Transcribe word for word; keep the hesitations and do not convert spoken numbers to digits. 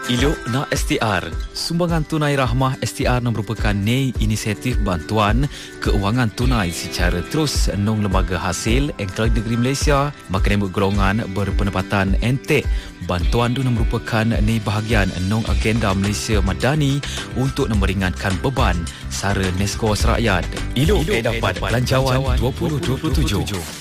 Ilok na S T R. Sumbangan tunai rahmah S T R merupakan nei inisiatif bantuan keuangan tunai secara terus nong lembaga hasil Engkau Negeri Malaysia maka nembut golongan berpendapatan entek. Bantuan itu merupakan nei bahagian nong agenda Malaysia Madani untuk meringankan beban sara neskos rakyat. Ilok dapat belanjawan dua ribu dua puluh tujuh.